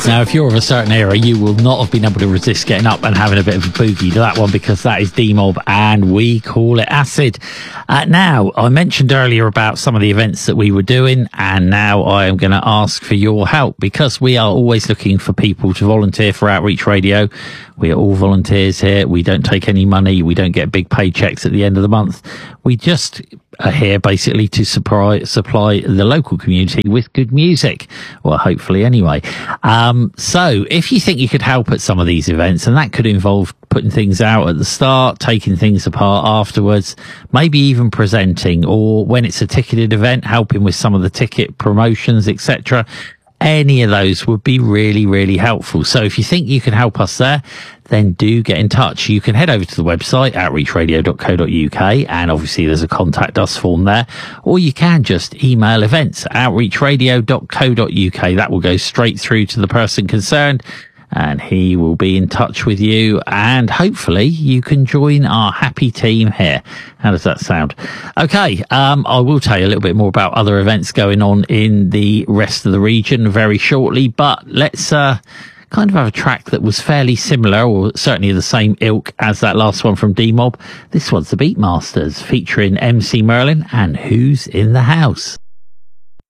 Now, if you're of a certain era, you will not have been able to resist getting up and having a bit of a boogie to that one, because that is D-Mob and We Call It Acid. Now, I mentioned earlier about some of the events that we were doing, and now I am going to ask for your help, because we are always looking for people to volunteer for Outreach Radio. We are all volunteers here. We don't take any money. We don't get big paychecks at the end of the month. We just are here basically to supply the local community with good music. Well, hopefully anyway. So if you think you could help at some of these events, and that could involve putting things out at the start, taking things apart afterwards, maybe even presenting, or when it's a ticketed event, helping with some of the ticket promotions, etc. Any of those would be really, really helpful. So if you think you can help us there, then do get in touch. You can head over to the website, outreachradio.co.uk, and obviously there's a contact us form there, or you can just email events, outreachradio.co.uk. That will go straight through to the person concerned, and he will be in touch with you, and hopefully you can join our happy team here. How does that sound? Okay, I will tell you a little bit more about other events going on in the rest of the region very shortly, but let's kind of have a track that was fairly similar, or certainly the same ilk as that last one from D-Mob. This one's the Beatmasters featuring MC Merlin and Who's in the House.